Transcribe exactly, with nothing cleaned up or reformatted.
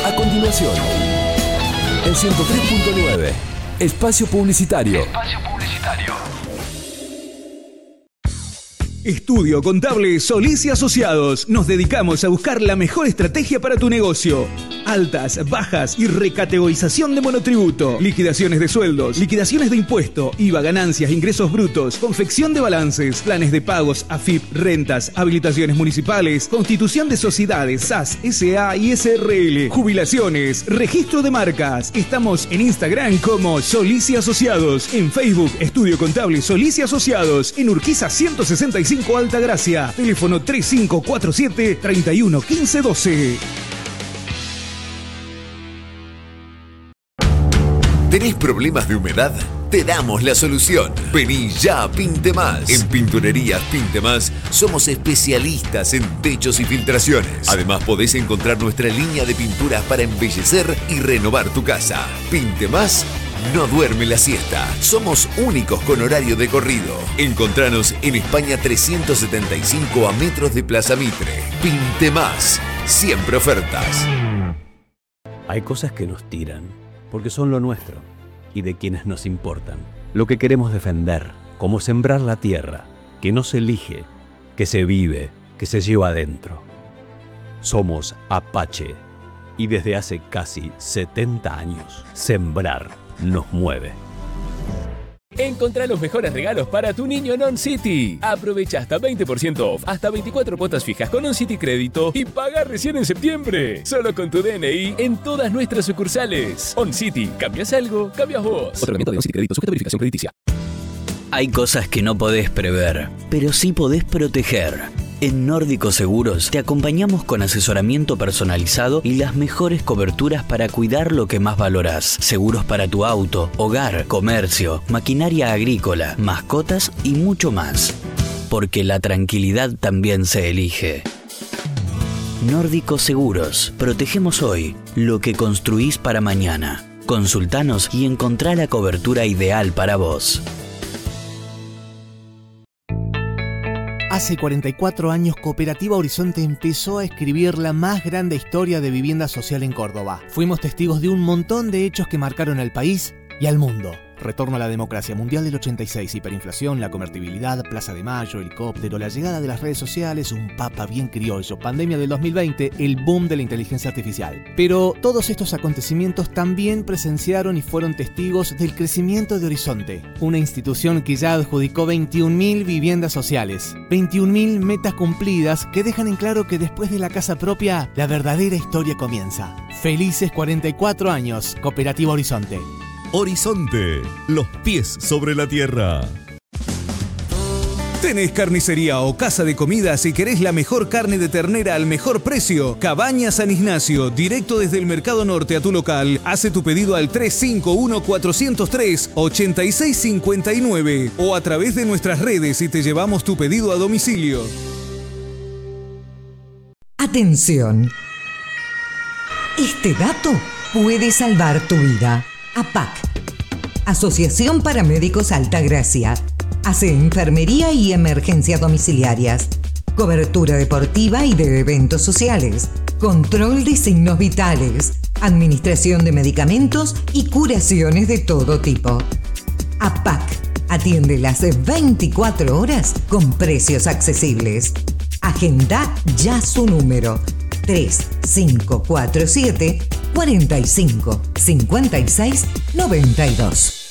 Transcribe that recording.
A continuación, en ciento tres punto nueve, Espacio Publicitario. Espacio Publicitario. Estudio Contable Solís y Asociados. Nos dedicamos a buscar la mejor estrategia para tu negocio. Altas, bajas y recategorización de monotributo. Liquidaciones de sueldos, liquidaciones de impuesto, I V A, ganancias, ingresos brutos, confección de balances, planes de pagos, A F I P, rentas, habilitaciones municipales, constitución de sociedades, S A S, S A y S R L, jubilaciones, registro de marcas. Estamos en Instagram como Solís y Asociados. En Facebook, Estudio Contable Solís y Asociados. En Urquiza ciento sesenta y cinco Altagracia. Teléfono tres cinco cuatro siete, tres uno uno cinco uno dos. ¿Tenés problemas de humedad? Te damos la solución. Vení ya a Pintemás. En Pinturerías Pintemás somos especialistas en techos y filtraciones. Además podés encontrar nuestra línea de pinturas para embellecer y renovar tu casa. Pintemás no duerme la siesta. Somos únicos con horario de corrido. Encontranos en España trescientos setenta y cinco a metros de Plaza Mitre. Pintemás. Siempre ofertas. Hay cosas que nos tiran porque son lo nuestro y de quienes nos importan. Lo que queremos defender, como sembrar la tierra, que no se elige, que se vive, que se lleva adentro. Somos Apache y desde hace casi setenta años, sembrar nos mueve. Encontrá los mejores regalos para tu niño en OnCity. Aprovecha hasta veinte por ciento off, hasta veinticuatro cuotas fijas con OnCity Crédito y paga recién en septiembre. Solo con tu D N I en todas nuestras sucursales. OnCity, ¿cambias algo? Cambias vos. Otorgamiento de OnCity Crédito, sujeto a verificación crediticia. Hay cosas que no podés prever, pero sí podés proteger. En Nórdico Seguros te acompañamos con asesoramiento personalizado y las mejores coberturas para cuidar lo que más valorás. Seguros para tu auto, hogar, comercio, maquinaria agrícola, mascotas y mucho más. Porque la tranquilidad también se elige. Nórdico Seguros. Protegemos hoy lo que construís para mañana. Consultanos y encontrá la cobertura ideal para vos. Hace cuarenta y cuatro años, Cooperativa Horizonte empezó a escribir la más grande historia de vivienda social en Córdoba. Fuimos testigos de un montón de hechos que marcaron al país y al mundo. Retorno a la democracia, Mundial del ochenta y seis, hiperinflación, la convertibilidad, Plaza de Mayo, helicóptero, la llegada de las redes sociales, un papa bien criollo, pandemia del dos mil veinte, el boom de la inteligencia artificial. Pero todos estos acontecimientos también presenciaron y fueron testigos del crecimiento de Horizonte, una institución que ya adjudicó veintiún mil viviendas sociales, veintiún mil metas cumplidas que dejan en claro que después de la casa propia, la verdadera historia comienza. Felices cuarenta y cuatro años, Cooperativa Horizonte. Horizonte, los pies sobre la tierra. ¿Tenés carnicería o casa de comidas y querés la mejor carne de ternera al mejor precio? Cabaña San Ignacio, directo desde el Mercado Norte a tu local. Hace tu pedido al tres cinco uno, cuatro cero tres, ocho seis cinco nueve o a través de nuestras redes y te llevamos tu pedido a domicilio. Atención. Este dato puede salvar tu vida. A P A C, Asociación Paramédicos Altagracia, hace enfermería y emergencias domiciliarias, cobertura deportiva y de eventos sociales, control de signos vitales, administración de medicamentos y curaciones de todo tipo. A P A C atiende las veinticuatro horas con precios accesibles. Agenda ya su número tres cinco cuatro siete, cuarenta y cinco, cincuenta y seis, noventa y dos.